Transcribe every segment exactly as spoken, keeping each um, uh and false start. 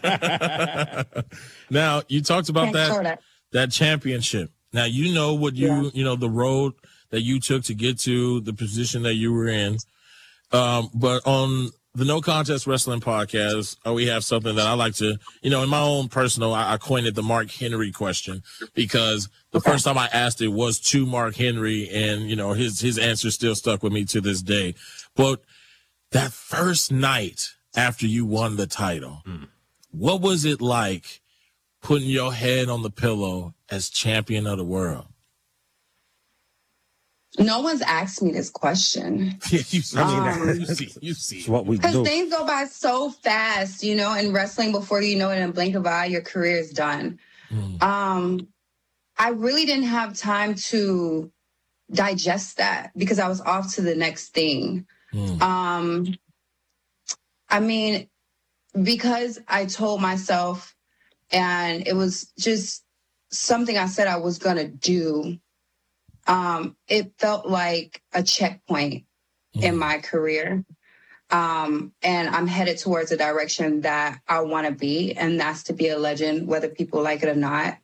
Now, you talked about that, that that championship. Now, you know what you, Yeah. you know, the road that you took to get to the position that you were in. Um, but on the No Contest Wrestling podcast, uh, we have something that I like to, you know, in my own personal, I, I coined it the Mark Henry question, because the Okay. first time I asked it was to Mark Henry, and, you know, his, his answer still stuck with me to this day. But that first night after you won the title, mm. what was it like putting your head on the pillow as champion of the world? No one's asked me this question. Yeah, you see, Um, you see, you see. It's what we Because do. things go by so fast, you know, in wrestling, before you know it, in a blink of an eye, your career is done. Mm. Um, I really didn't have time to digest that because I was off to the next thing. Mm. Um, I mean, because I told myself, and it was just something I said I was going to do, um, it felt like a checkpoint Mm. in my career. Um, and I'm headed towards a direction that I want to be, and that's to be a legend, whether people like it or not.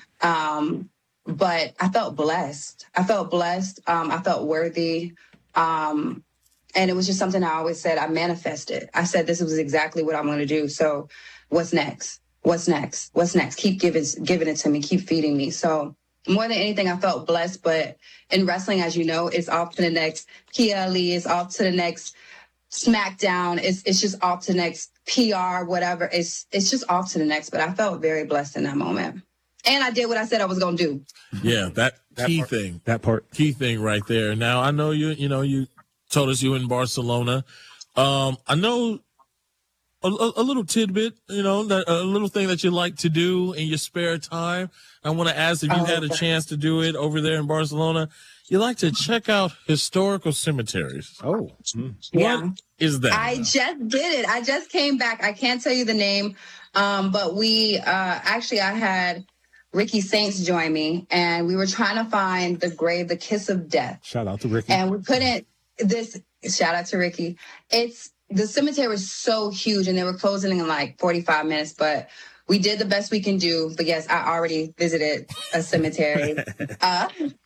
Um, but I felt blessed. I felt blessed. Um, I felt worthy. Um, and it was just something I always said, I manifested. I said, this was exactly what I'm going to do. So what's next? What's next? What's next? Keep giving, giving it to me. Keep feeding me. So more than anything, I felt blessed. But in wrestling, as you know, it's off to the next P L E, it's off to the next SmackDown. It's it's just off to the next P R, whatever. It's it's just off to the next. But I felt very blessed in that moment. And I did what I said I was going to do. Yeah, that, that key part, thing. That part. Key thing right there. Now, I know you, you know, you told us you in Barcelona. Um, I know a, a, a little tidbit, you know, that a little thing that you like to do in your spare time. I want to ask if you Oh, had a okay. chance to do it over there in Barcelona. You like to check out historical cemeteries. Oh. Mm. Yeah. What is that? I just did it. I just came back. I can't tell you the name, um, but we uh, actually, I had Ricky Saints join me, and we were trying to find the grave, the kiss of death. Shout out to Ricky. And we couldn't, this, shout out to Ricky. It's, the cemetery was so huge, and they were closing in like forty-five minutes, but we did the best we can do. But yes, I already visited a cemetery. uh,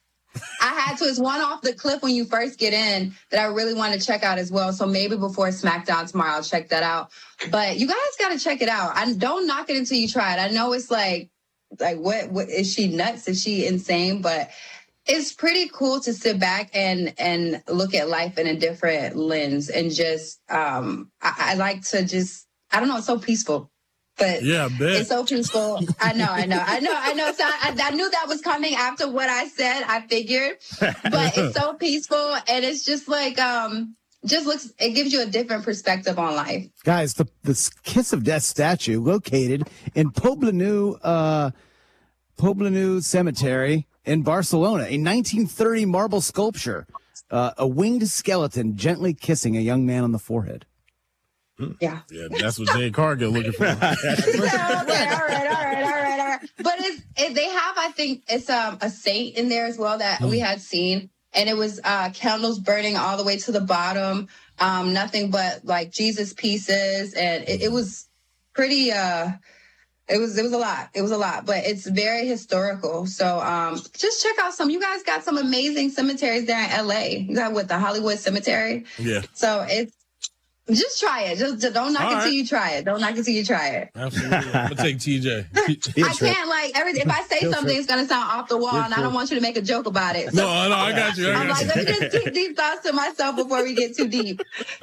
I had to. It's one off the cliff when you first get in that I really want to check out as well. So maybe before SmackDown tomorrow, I'll check that out. But you guys got to check it out. I don't knock it until you try it. I know it's like, like what, what is she nuts? Is she insane? But it's pretty cool to sit back and and look at life in a different lens, and just um, I, I like to just I don't know. It's so peaceful. But yeah, I bet. it's so peaceful. I know, I know, I know, I know. So I, I knew that was coming after what I said. I figured, but it's so peaceful, and it's just like, um, just looks. It gives you a different perspective on life. Guys, the the Kiss of Death statue located in Poblenou, uh, Poblenou Cemetery in Barcelona, a nineteen thirty marble sculpture, uh, a winged skeleton gently kissing a young man on the forehead. Yeah. Yeah, that's what Jane Cargill looking for. Yeah, okay, all right, all right, all right, all right. But it's, it, they have, I think, it's um, a saint in there as well that mm. we had seen. And it was uh, candles burning all the way to the bottom. Um, nothing but like Jesus pieces. And it, it was pretty, uh, it was, it was a lot. It was a lot, but it's very historical. So um, just check out some, you guys got some amazing cemeteries there in L A. You got what, the Hollywood Cemetery? Yeah. So it's, just try it. Just, just don't knock All it right. till you try it. Don't knock it till you try it. Absolutely. I'm going to take T J. I can't, like, every, if I say something, it's going to sound off the wall, and I don't want you to make a joke about it. So No, no, I got you. I I'm got like, you. let me just keep these thoughts to myself before we get too deep.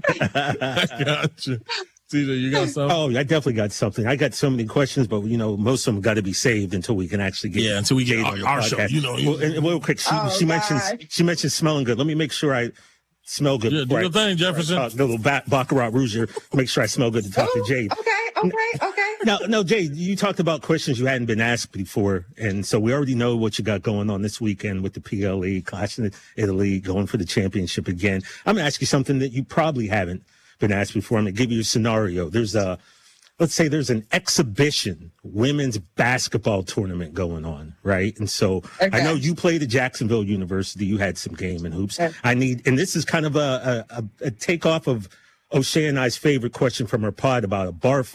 I got you. T J, you got something? Oh, I definitely got something. I got so many questions, but you know, most of them got to be saved until we can actually get Yeah, until we get Jade our, on the our show. podcast. You know. Well, and, and real quick, she, Oh, she mentions gosh. she mentioned smelling good. Let me make sure I smell good. Yeah, do before your I- thing, Jefferson. Uh, the little ba- Baccarat Rouge here. Make sure I smell good to talk Ooh, to Jade. okay, okay, okay. Now, no, Jade, you talked about questions you hadn't been asked before, and so we already know what you got going on this weekend with the P L E, Clash in Italy, going for the championship again. I'm going to ask you something that you probably haven't been asked before. I'm going to give you a scenario. There's a, let's say there's an exhibition women's basketball tournament going on, right? And so Okay. I know you played at Jacksonville University. You had some game and hoops. Okay. I need, and this is kind of a, a, a takeoff of O'Shea and I's favorite question from her pod about a bar